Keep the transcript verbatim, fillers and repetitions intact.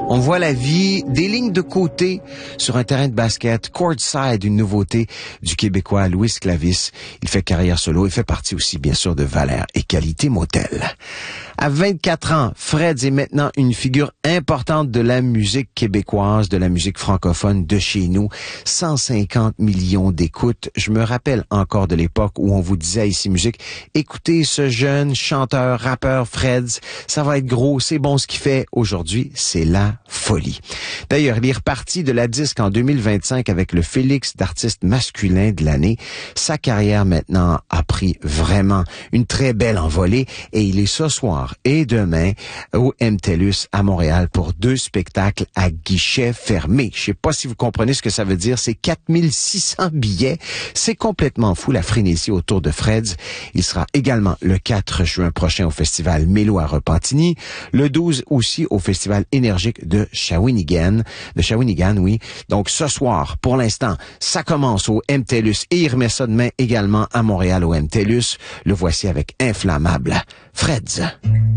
On voit la vie des lignes de côté sur un terrain de basket, courtside, une nouveauté du Québécois Louis Clavis. Il fait carrière solo et fait partie aussi, bien sûr, de Valère et Qualité Motel. À vingt-quatre ans, Freds est maintenant une figure importante de la musique québécoise, de la musique francophone de chez nous. cent cinquante millions d'écoutes. Je me rappelle encore de l'époque où on vous disait à Ici Musique, écoutez ce jeune chanteur, rappeur Freds, ça va être gros, c'est bon ce qu'il fait. Aujourd'hui, c'est la folie. D'ailleurs, il est reparti de la disque en deux mille vingt-cinq avec le Félix d'artiste masculin de l'année. Sa carrière maintenant a pris vraiment une très belle envolée et il est ce soir et demain au M T L U S à Montréal pour deux spectacles à guichet fermé. Je sais pas si vous comprenez ce que ça veut dire. C'est quatre mille six cents billets. C'est complètement fou, la frénésie autour de Freds. Il sera également le quatre juin prochain au festival Mélo à Repentigny. Le douze aussi au festival énergique de Shawinigan. De Shawinigan, oui. Donc ce soir, pour l'instant, ça commence au M T L U S et il remet ça demain également à Montréal au M T L U S. Le voici avec Inflammable. Freds.